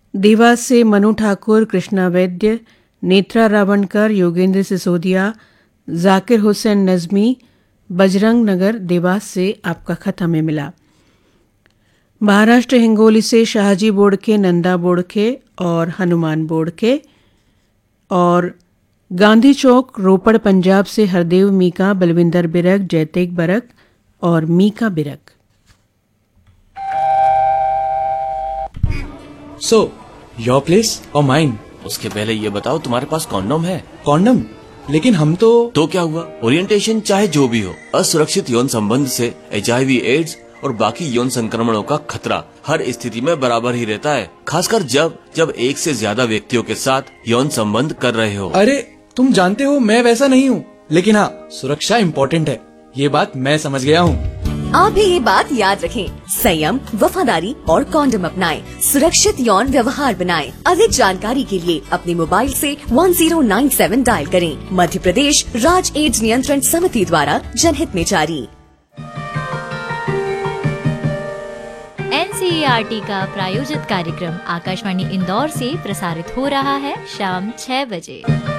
देवास से मनु ठाकुर, कृष्णा वैद्य, नेत्रा रावणकर, योगेंद्र सिसोदिया, जाकिर हुसैन नजमी, बजरंग नगर देवास से आपका खत हमें मिला। महाराष्ट्र हिंगोली से शाहजी बोड़के, नंदा बोड़के और हनुमान बोड़के, और गांधी चौक रोपड़ पंजाब से हरदेव मीका, बलविंदर बिरक, जयतेग बरक और मीका बिरक। सो योर प्लेस और माइन? उसके पहले ये बताओ तुम्हारे पास कॉन्डोम है? कॉन्डम? लेकिन हम तो क्या हुआ? ओरिएंटेशन चाहे जो भी हो, असुरक्षित यौन संबंध से HIV, एड्स और बाकी यौन संक्रमणों का खतरा हर स्थिति में बराबर ही रहता है, खासकर जब एक से ज्यादा व्यक्तियों के साथ यौन संबंध कर रहे हो। अरे तुम जानते हो मैं वैसा नहीं हूँ, लेकिन हाँ सुरक्षा इम्पोर्टेंट है, ये बात मैं समझ गया हूँ। आप भी ये बात याद रखें, संयम, वफादारी और कॉन्डम अपनाएं, सुरक्षित यौन व्यवहार बनाएं। अधिक जानकारी के लिए अपने मोबाइल से 1097 डायल करें। मध्य प्रदेश राज्य एड्स नियंत्रण समिति द्वारा जनहित में जारी। NCERT का प्रायोजित कार्यक्रम आकाशवाणी इंदौर से प्रसारित हो रहा है शाम 6 बजे।